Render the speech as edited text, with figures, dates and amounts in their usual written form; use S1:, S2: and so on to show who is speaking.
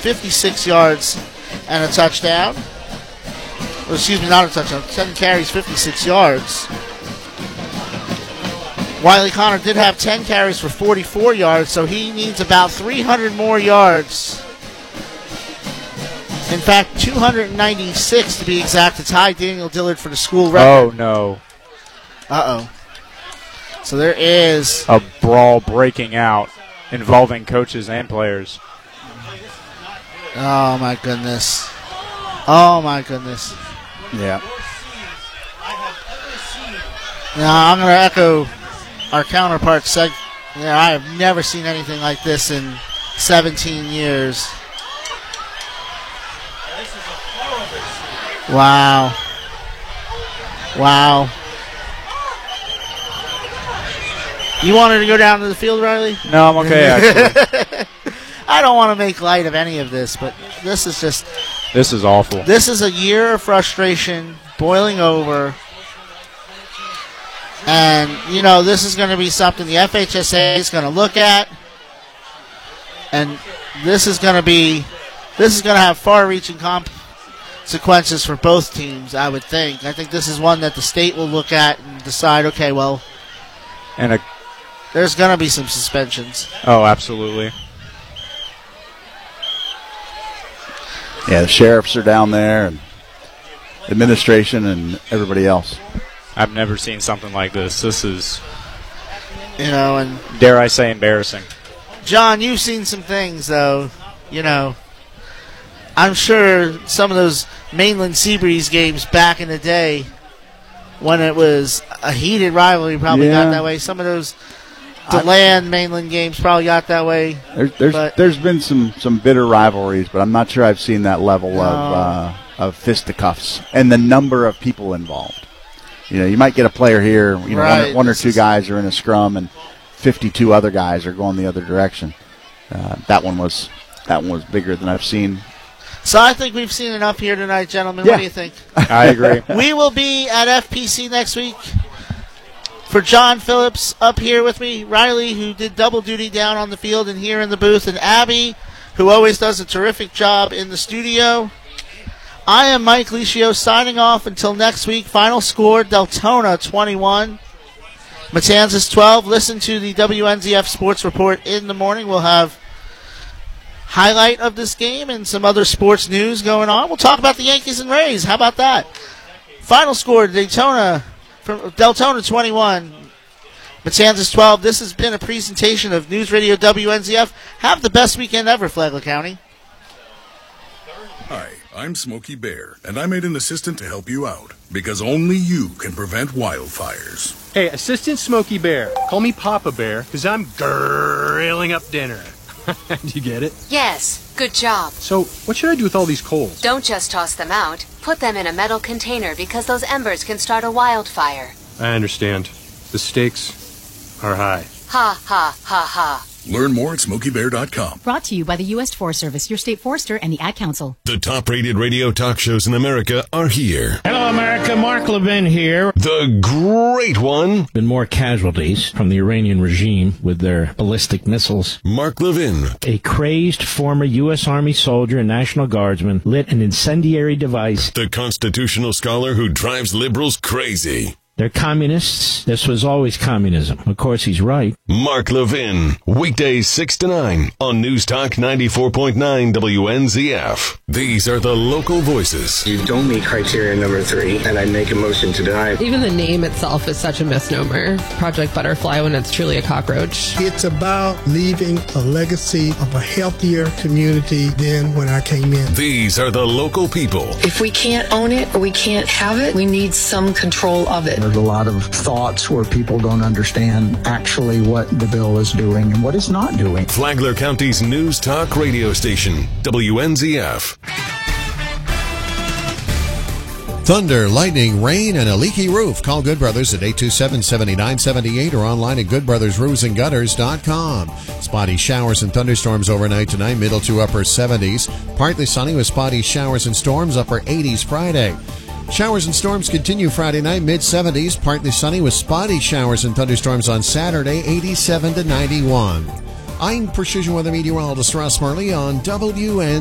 S1: 56 yards and a touchdown. Well, excuse me, not a touchdown. 10 carries, 56 yards. Wiley Connor did have 10 carries for 44 yards, so he needs about 300 more yards. In fact, 296 to be exact to tie Daniel Dillard for the school record.
S2: Oh, no.
S1: Uh-oh. So there is
S2: a brawl breaking out involving coaches and players.
S1: Oh, my goodness. Oh, my goodness.
S2: Yeah.
S1: Now, I'm going to echo our counterpart. Yeah, I have never seen anything like this in 17 years. Wow. Wow. You wanted to go down to the field, Riley?
S2: No, I'm okay, actually.
S1: I don't want to make light of any of this, but this is just...
S2: This is awful.
S1: This is a year of frustration boiling over. And, you know, this is going to be something the FHSA is going to look at. And this is going to have far-reaching consequences for both teams, I would think. I think this is one that the state will look at and decide, okay, well,
S2: and
S1: there's going to be some suspensions.
S2: Oh, absolutely.
S3: Yeah, the sheriffs are down there, and administration and everybody else.
S2: I've never seen something like this. This is,
S1: you know, and
S2: dare I say, embarrassing.
S1: John, you've seen some things, though. You know, I'm sure some of those Mainland Seabreeze games back in the day when it was a heated rivalry probably got that way. Some of those DeLand Mainland games probably got that way.
S3: There's been some bitter rivalries, but I'm not sure I've seen that level of fisticuffs and the number of people involved. You know, you might get a player here, you know,
S1: right.
S3: one or two guys are in a scrum and 52 other guys are going the other direction. That one was bigger than I've seen.
S1: So I think we've seen enough here tonight, gentlemen.
S3: Yeah.
S1: What do you think?
S2: I agree.
S1: We will be at FPC next week. For John Phillips up here with me, Riley, who did double duty down on the field and here in the booth, and Abby, who always does a terrific job in the studio. I am Mike Licio signing off until next week. Final score, Deltona 21, Matanzas 12. Listen to the WNZF Sports Report in the morning. We'll have highlight of this game and some other sports news going on. We'll talk about the Yankees and Rays. How about that? Final score, Deltona 21, Matanzas 12. This has been a presentation of News Radio WNZF. Have the best weekend ever, Flagler County.
S4: Hi, I'm Smokey Bear, and I made an assistant to help you out, because only you can prevent wildfires.
S5: Hey, Assistant Smokey Bear, call me Papa Bear, because I'm grilling up dinner. Do you get it?
S6: Yes, good job.
S5: So, what should I do with all these coals?
S6: Don't just toss them out. Put them in a metal container because those embers can start a wildfire.
S5: I understand. The stakes are high.
S6: Ha, ha, ha, ha.
S4: Learn more at SmokeyBear.com.
S7: Brought to you by the U.S. Forest Service, your state forester, and the Ad Council.
S8: The top-rated radio talk shows in America are here.
S9: Hello, America. Mark Levin here.
S8: The great one.
S9: Been more casualties from the Iranian regime with their ballistic missiles.
S8: Mark Levin.
S9: A crazed former U.S. Army soldier and National Guardsman lit an incendiary device.
S8: The constitutional scholar who drives liberals crazy.
S9: They're communists. This was always communism. Of course, he's right.
S8: Mark Levin. Weekdays 6 to 9 on News Talk 94.9 WNZF. These are the local voices.
S10: You don't meet criteria number 3, and I make a motion to deny.
S11: Even the name itself is such a misnomer. Project Butterfly when it's truly a cockroach.
S12: It's about leaving a legacy of a healthier community than when I came in.
S8: These are the local people.
S13: If we can't own it or we can't have it, we need some control of it.
S14: There's a lot of thoughts where people don't understand actually what the bill is doing and what it's not doing.
S8: Flagler County's News Talk radio station, WNZF.
S15: Thunder, lightning, rain, and a leaky roof. Call Good Brothers at 827-7978 or online at goodbrothersroofsandgutters.com. Spotty showers and thunderstorms overnight tonight, middle to upper 70s. Partly sunny with spotty showers and storms, upper 80s Friday. Showers and storms continue Friday night, mid-70s. Partly sunny with spotty showers and thunderstorms on Saturday, 87 to 91. I'm Precision Weather Meteorologist Ross Marley on WN.